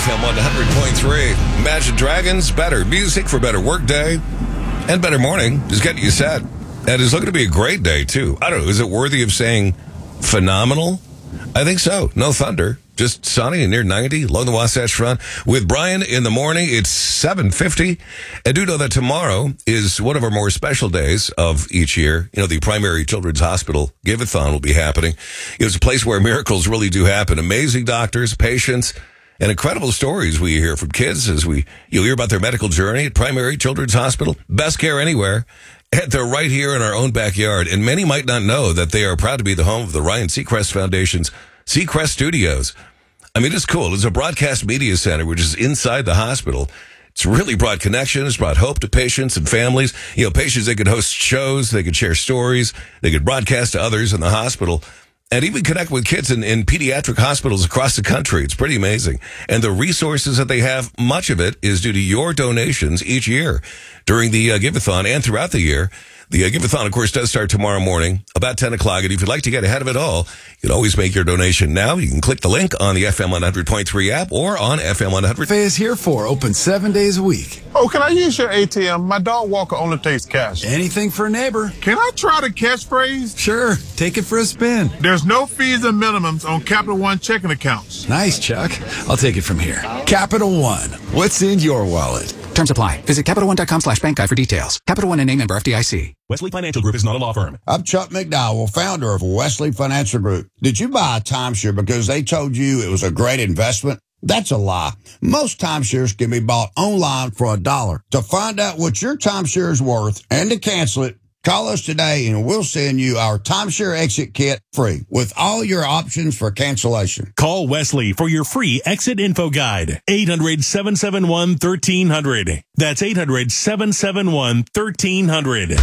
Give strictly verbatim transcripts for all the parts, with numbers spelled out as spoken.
F M one hundred point three. Imagine Dragons, better music for better workday and better morning is getting you set. And it's looking to be a great day, too. I don't know, is it worthy of saying phenomenal? I think so. No thunder, just sunny and near ninety along the Wasatch Front. With Brian in the morning, it's seven fifty. And do know that tomorrow is one of our more special days of each year. You know, the Primary Children's Hospital Give-A-Thon will be happening. It's a place where miracles really do happen. Amazing doctors, patients, and incredible stories we hear from kids as we you hear about their medical journey at Primary Children's Hospital. Best care anywhere. And they're right here in our own backyard. And many might not know that they are proud to be the home of the Ryan Seacrest Foundation's Seacrest Studios. I mean, it's cool. It's a broadcast media center, which is inside the hospital. It's really brought connections, brought hope to patients and families. You know, patients, they could host shows, they could share stories, they could broadcast to others in the hospital, and even connect with kids in, in pediatric hospitals across the country. It's pretty amazing. And the resources that they have, much of it is due to your donations each year during the uh, Give-A-Thon and throughout the year. The uh, Give-A-Thon, of course, does start tomorrow morning about ten o'clock. And if you'd like to get ahead of it all, you can always make your donation now. You can click the link on the F M one hundred point three app or on F M one hundred. Cafe is here for open seven days a week. Oh, can I use your A T M? My dog walker only takes cash. Anything for a neighbor. Can I try the catchphrase? Sure. Take it for a spin. There's no fees and minimums on Capital One checking accounts. Nice, Chuck. I'll take it from here. Capital One. What's in your wallet? Terms apply. Visit Capital One dot com slash bank guide for details. Capital One and name member F D I C. Wesley Financial Group is not a law firm. I'm Chuck McDowell, founder of Wesley Financial Group. Did you buy a timeshare because they told you it was a great investment? That's a lie. Most timeshares can be bought online for a dollar. To find out what your timeshare is worth and to cancel it, call us today and we'll send you our timeshare exit kit free with all your options for cancellation. Call Wesley for your free exit info guide. eight hundred, seven seven one, one three zero zero. That's eight hundred, seven seven one, one three zero zero.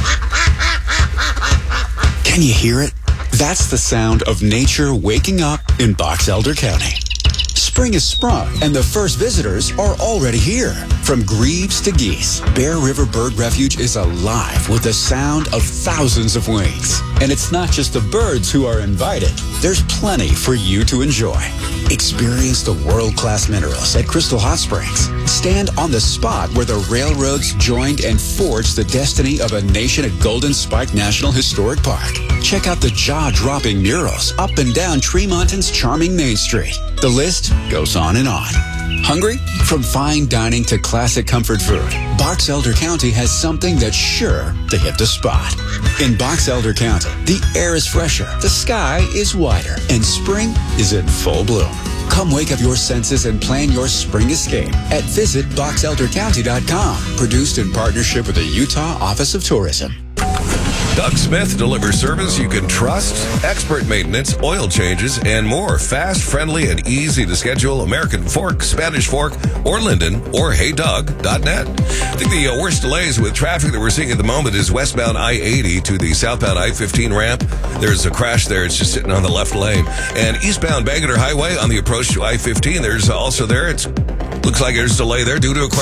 Can you hear it? That's the sound of nature waking up in Box Elder County. Spring is sprung, and the first visitors are already here. From grebes to geese, Bear River Bird Refuge is alive with the sound of thousands of wings. And it's not just the birds who are invited. There's plenty for you to enjoy. Experience the world-class minerals at Crystal Hot Springs. Stand on the spot where the railroads joined and forged the destiny of a nation at Golden Spike National Historic Park. Check out the jaw-dropping murals up and down Tremonton's charming Main Street. The list goes on and on. Hungry? From fine dining to classic comfort food, Box Elder County has something that's sure to hit the spot. In Box Elder County, the air is fresher, the sky is wider, and spring is in full bloom. Come wake up your senses and plan your spring escape at visit box elder county dot com. Produced in partnership with the Utah Office of Tourism. Doug Smith delivers service you can trust, expert maintenance, oil changes, and more. Fast, friendly, and easy to schedule. American Fork, Spanish Fork, or Linden, or hey doug dot net. I think the uh, worst delays with traffic that we're seeing at the moment is westbound I eighty to the southbound I fifteen ramp. There's a crash there. It's just sitting on the left lane. And eastbound Bangerter Highway on the approach to I fifteen, there's also there. It looks like there's a delay there due to a crash.